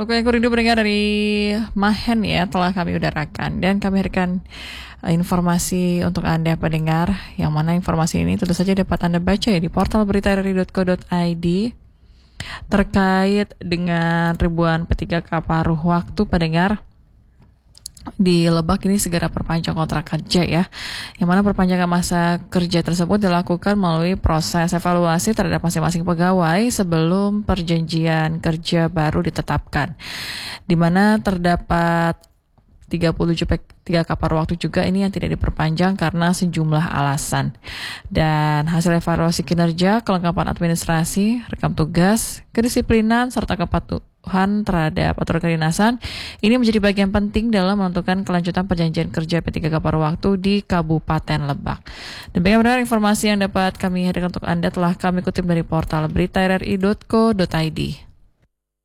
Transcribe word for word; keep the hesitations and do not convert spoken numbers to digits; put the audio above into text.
Pokoknya aku rindu mendengar dari Mahen ya, telah kami udarakan. Dan kami hadirkan uh, informasi untuk Anda pendengar, yang mana informasi ini tentu saja dapat Anda baca ya di portal berita r r i dot co dot i d terkait dengan ribuan P tiga K paruh waktu pendengar di Lebak ini segera perpanjang kontrak kerja ya, yang mana perpanjangan masa kerja tersebut dilakukan melalui proses evaluasi terhadap masing-masing pegawai sebelum perjanjian kerja baru ditetapkan, di mana terdapat tiga puluh tujuh P tiga K paruh waktu juga ini yang tidak diperpanjang karena sejumlah alasan. Dan hasil evaluasi kinerja, kelengkapan administrasi, rekam tugas, kedisiplinan, serta kepatuhan terhadap aturan kedinasan ini menjadi bagian penting dalam menentukan kelanjutan perjanjian kerja P tiga K paruh waktu di Kabupaten Lebak. Dan bagaimana informasi yang dapat kami hadirkan untuk Anda telah kami kutip dari portal berita r r i dot co dot i d.